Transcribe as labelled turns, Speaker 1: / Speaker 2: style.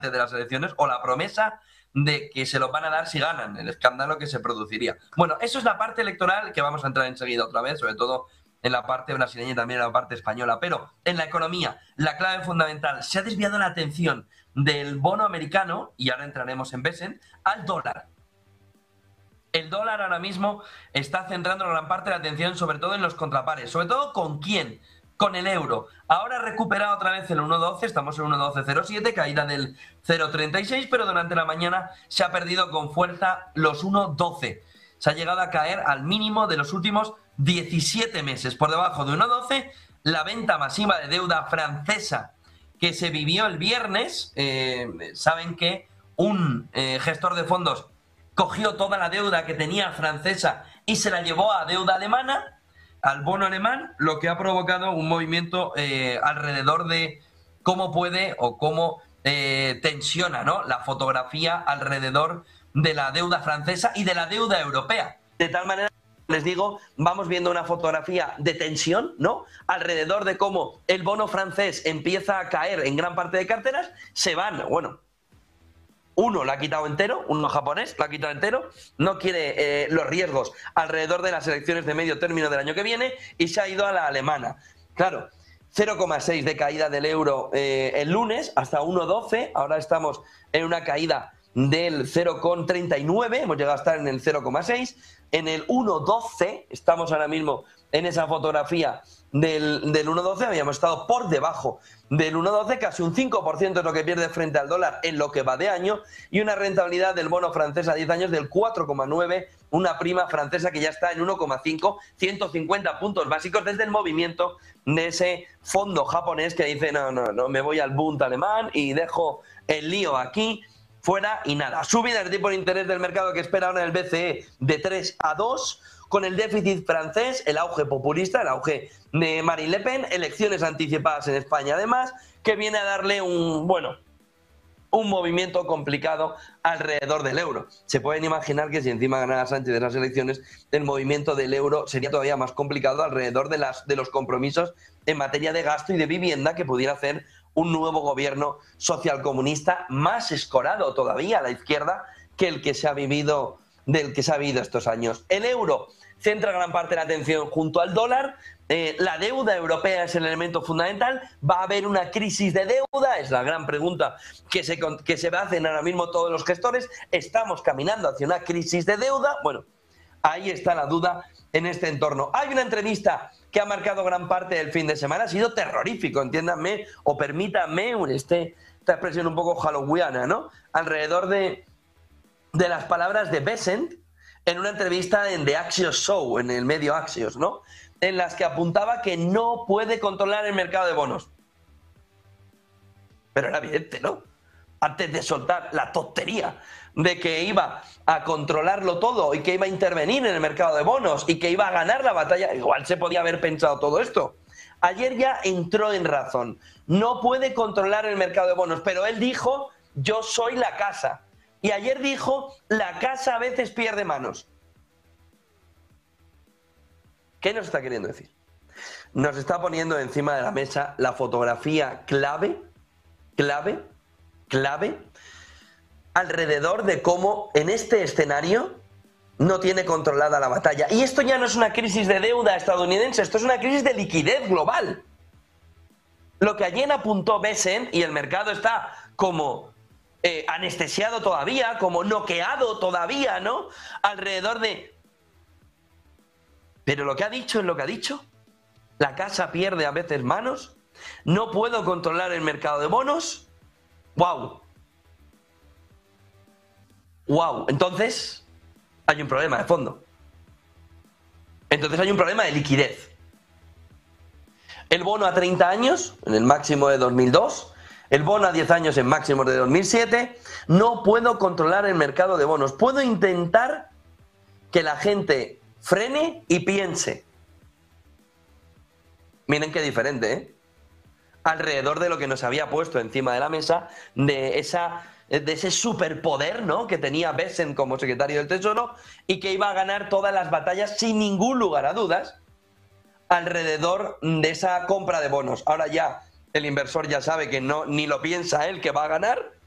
Speaker 1: de las elecciones o la promesa de que se los van a dar si ganan, el escándalo que se produciría. Bueno, eso es la parte electoral que vamos a entrar enseguida otra vez, sobre todo en la parte brasileña y también en la parte española. Pero en la economía, la clave fundamental, se ha desviado la atención del bono americano, y ahora entraremos en Besen, al dólar. El dólar ahora mismo está centrando gran parte de la atención sobre todo en los contrapares. ¿Sobre todo con quién? Con el euro. Ahora ha recuperado otra vez el 1.12, estamos en 1.1207, caída del 0.36, pero durante la mañana se ha perdido con fuerza los 1.12. Se ha llegado a caer al mínimo de los últimos 17 meses. Por debajo de 1.12, la venta masiva de deuda francesa que se vivió el viernes. Saben que un gestor de fondos cogió toda la deuda que tenía francesa y se la llevó a deuda alemana, al bono alemán, lo que ha provocado un movimiento alrededor de cómo puede o cómo tensiona, ¿no?, la fotografía alrededor de la deuda francesa y de la deuda europea. De tal manera, les digo, vamos viendo una fotografía de tensión, ¿no?, alrededor de cómo el bono francés empieza a caer en gran parte de carteras, se van, bueno, uno lo ha quitado entero, uno japonés lo ha quitado entero, no quiere los riesgos alrededor de las elecciones de medio término del año que viene y se ha ido a la alemana. Claro, 0,6 de caída del euro el lunes hasta 1,12, ahora estamos en una caída del 0,39, hemos llegado a estar en el 0,6, en el 1,12, estamos ahora mismo en esa fotografía del 1,12, habíamos estado por debajo del 1,12, casi un 5% es lo que pierde frente al dólar en lo que va de año, y una rentabilidad del bono francés a 10 años del 4,9, una prima francesa que ya está en 1,5, 150 puntos básicos desde el movimiento de ese fondo japonés que dice no, me voy al Bund alemán y dejo el lío aquí, fuera y nada. Subida del tipo de interés del mercado que espera ahora el BCE de 3 a 2, con el déficit francés, el auge populista, el auge de Marine Le Pen, elecciones anticipadas en España además, que viene a darle un movimiento complicado alrededor del euro. Se pueden imaginar que si encima ganara Sánchez de las elecciones, el movimiento del euro sería todavía más complicado alrededor de los compromisos en materia de gasto y de vivienda que pudiera hacer un nuevo gobierno socialcomunista más escorado todavía a la izquierda que el que se ha vivido estos años. El euro centra gran parte de la atención junto al dólar. La deuda europea es el elemento fundamental. ¿Va a haber una crisis de deuda? Es la gran pregunta que se hacen ahora mismo todos los gestores. ¿Estamos caminando hacia una crisis de deuda? Bueno, ahí está la duda en este entorno. Hay una entrevista que ha marcado gran parte del fin de semana. Ha sido terrorífico, entiéndanme o permítanme esta expresión un poco halloweenana, ¿no?, alrededor de las palabras de Bessent en una entrevista en The Axios Show, en el medio Axios, ¿no?, en las que apuntaba que no puede controlar el mercado de bonos. Pero era evidente, ¿no?, antes de soltar la tontería de que iba a controlarlo todo y que iba a intervenir en el mercado de bonos y que iba a ganar la batalla, igual se podía haber pensado todo esto. Ayer ya entró en razón. No puede controlar el mercado de bonos, pero él dijo, yo soy la casa. Y ayer dijo, la casa a veces pierde manos. ¿Qué nos está queriendo decir? Nos está poniendo encima de la mesa la fotografía clave, alrededor de cómo en este escenario no tiene controlada la batalla. Y esto ya no es una crisis de deuda estadounidense, esto es una crisis de liquidez global. Lo que ayer apuntó Bessent, y el mercado está como anestesiado todavía, como noqueado todavía, ¿no?, alrededor de... Pero lo que ha dicho es lo que ha dicho. La casa pierde a veces manos. No puedo controlar el mercado de bonos. ¡Wow! ¡Wow! Entonces, hay un problema de fondo. Entonces hay un problema de liquidez. El bono a 30 años, en el máximo de 2002... El bono a 10 años en máximos de 2007. No puedo controlar el mercado de bonos. Puedo intentar que la gente frene y piense. Miren qué diferente, ¿eh? Alrededor de lo que nos había puesto encima de la mesa, de ese superpoder, ¿no?, que tenía Bessent como secretario del Tesoro y que iba a ganar todas las batallas sin ningún lugar a dudas alrededor de esa compra de bonos. Ahora ya el inversor ya sabe que no, ni lo piensa él que va a ganar,